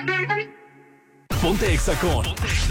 Ponte Exa con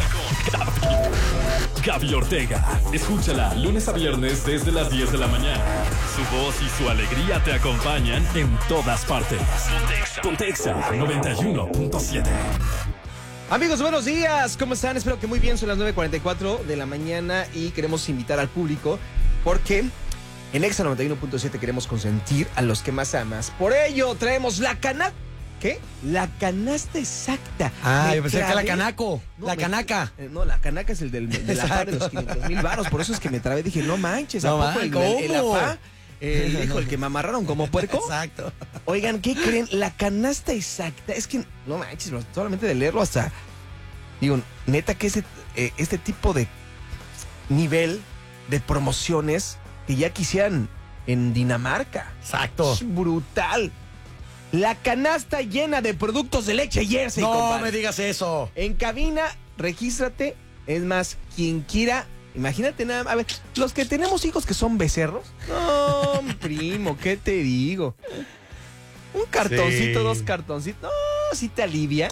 Gaby Ortega. Escúchala lunes a viernes desde las 10 de la mañana. Su voz y su alegría te acompañan en todas partes. Ponte Exa 91.7. Amigos, buenos días. ¿Cómo están? Espero que muy bien. Son las 9:44 de la mañana y queremos invitar al público porque en Exa 91.7 queremos consentir a los que más amas. Por ello traemos la canasta. ¿Qué? La canasta exacta. Yo pensé que la canaco. No, la canaca. No, la canaca es el de la PA de los 500,000 varos. Por eso es que me trabé. Dije, no manches, ¿a poco el APA? El que me amarraron como puerco. Exacto. Oigan, ¿qué creen? La canasta exacta. Es que, no manches, solamente de leerlo hasta... Digo, neta que este tipo de nivel de promociones que ya quisieran en Dinamarca. Exacto. Es brutal. La canasta llena de productos de leche Jersey, no compadre. me digas eso. En cabina, regístrate. Es más, quien quiera, imagínate nada. A ver, los que tenemos hijos que son becerros. No, primo, ¿qué te digo? Un cartoncito, 2 cartoncitos. No, sí te alivia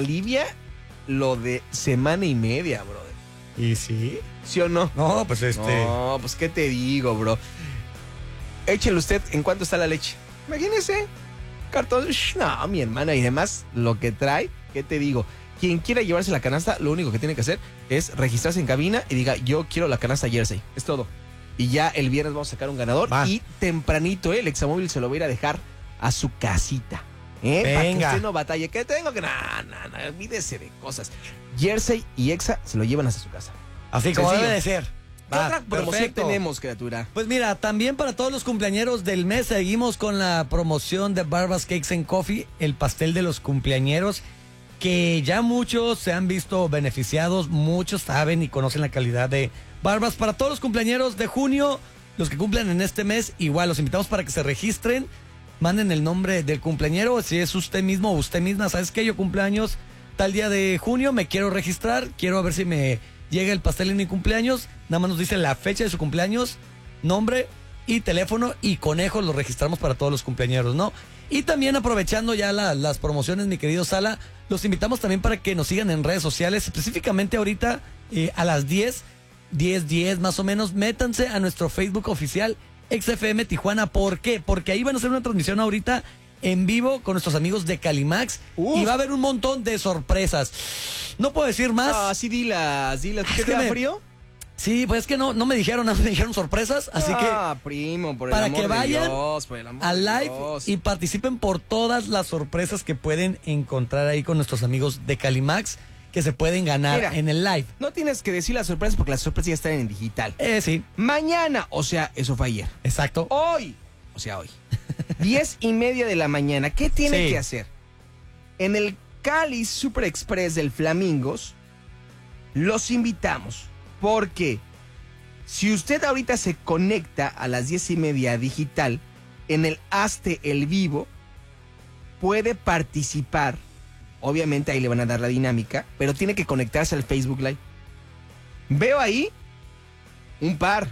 lo de semana y media, brother. ¿Y sí? ¿Sí o no? No, pues No, pues ¿qué te digo, bro? Échele usted en cuánto está la leche. Imagínese. Cartón, no, mi hermana, y además lo que trae, ¿qué te digo? Quien quiera llevarse la canasta, lo único que tiene que hacer es registrarse en cabina y diga, yo quiero la canasta Jersey, es todo. Y ya el viernes vamos a sacar un ganador. Y tempranito el Examóvil se lo va a ir a dejar a su casita. Para que usted no batalle, que tengo que... No, olvídese de cosas. Jersey y Exa se lo llevan hasta su casa. Así como debe de ser. ¿Qué otra promoción tenemos, criatura? Pues mira, también para todos los cumpleañeros del mes seguimos con la promoción de Barbas Cakes and Coffee, el pastel de los cumpleañeros, que ya muchos se han visto beneficiados, muchos saben y conocen la calidad de Barbas. Para todos los cumpleañeros de junio, los que cumplen en este mes, igual los invitamos para que se registren, manden el nombre del cumpleañero, si es usted mismo o usted misma, ¿sabes qué? Yo cumpleaños tal día de junio, me quiero registrar, quiero a ver si me llega el pastel en mi cumpleaños, nada más nos dice la fecha de su cumpleaños, nombre y teléfono, y con eso lo registramos para todos los cumpleañeros, ¿no? Y también aprovechando ya las promociones, mi querido Sala, los invitamos también para que nos sigan en redes sociales, específicamente ahorita a las 10 más o menos, métanse a nuestro Facebook oficial XFM Tijuana. ¿Por qué? Porque ahí van a hacer una transmisión ahorita en vivo con nuestros amigos de Calimax. Y va a haber un montón de sorpresas. No puedo decir más. Ah, sí, dilas. ¿Qué te da frío? Sí, pues es que no me dijeron sorpresas, así que... primo, por el para amor que vayan de Dios, por el amor al de live Dios. y participen por todas las sorpresas que pueden encontrar ahí con nuestros amigos de Calimax, que se pueden ganar. Mira, en el live. No tienes que decir las sorpresas porque las sorpresas ya están en digital. Sí. Mañana, o sea, eso fue ayer. Exacto. Hoy, 10:30 de la mañana. ¿Qué tiene que hacer? En el Cali Super Express del Flamingos, los invitamos. Porque si usted ahorita se conecta a las 10:30 digital, en el Hazte el Vivo, puede participar. Obviamente ahí le van a dar la dinámica, pero tiene que conectarse al Facebook Live. Veo ahí un par.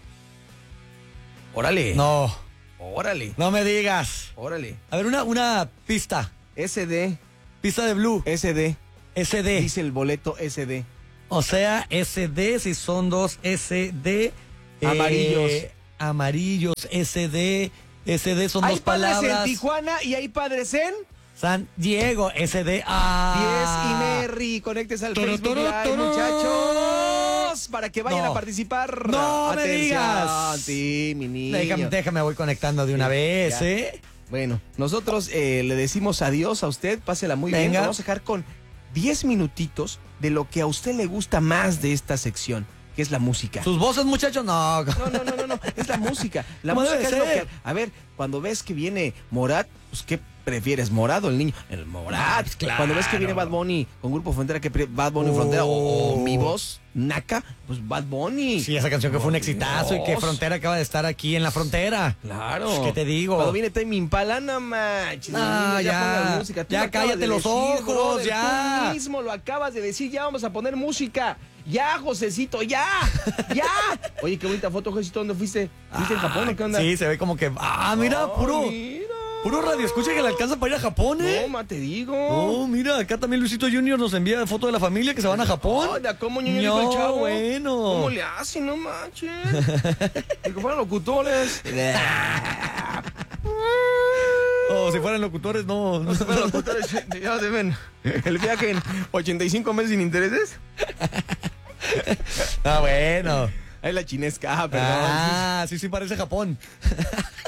Órale. No. Órale. No me digas. Órale. A ver, una pista. SD. Pista de Blue. SD. SD. Dice el boleto SD. O sea, SD, si son 2 SD. Amarillos, SD. SD son 2 palabras. Hay padres en Tijuana y hay padres en San Diego, SD. 10 y Merry. Conéctese al Facebook Live, muchachos, para que vayan a participar. No me digas. Sí, mi niño. Déjame, voy conectando de una vez, ya. Bueno, nosotros le decimos adiós a usted. Pásela muy bien. Vamos a dejar con 10 minutitos de lo que a usted le gusta más de esta sección, que es la música. ¿Sus voces, muchachos? No. No, es la música. La música es lo que... A ver, cuando ves que viene Morat, pues ¿qué prefieres? ¿Morado o el niño? El Morat. Pues claro. Cuando ves que viene Bad Bunny con Grupo Frontera, ¿qué Bad Bunny Frontera o mi voz, Naka? Pues Bad Bunny. Sí, esa canción que fue un exitazo y que Frontera acaba de estar aquí en la frontera. Claro. Pues, ¿qué te digo? Cuando viene Tame Impala, no manches. No, ya. Ya cállate los ojos, brother, ya. Tú mismo lo acabas de decir, ya vamos a poner música. Ya, Josecito, ya. Oye, qué bonita foto, Josecito, ¿dónde fuiste? ¿Fuiste en Japón o qué onda? Sí, se ve como que... mira, puro... Mira. Puro radio, escucha que le alcanza para ir a Japón, ¿eh? No, ma, te digo. Oh, mira, acá también Luisito Junior nos envía foto de la familia que se van a Japón. Hola, ¿cómo ñoño dijo el chavo? Bueno. ¿Cómo le hacen? No manches. Ni que fueran locutores. Oh, si fueran locutores, no. No, si fueran locutores, ya deben el viaje en 85 meses sin intereses. Ah, bueno. Es la chinesca, perdón. Ah, sí parece Japón.